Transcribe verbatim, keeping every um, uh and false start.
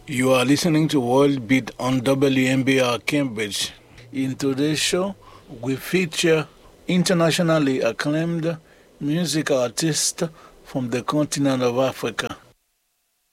You are listening to World Beat on W M B R Cambridge. In today's show, we feature internationally acclaimed music artists from the continent of Africa.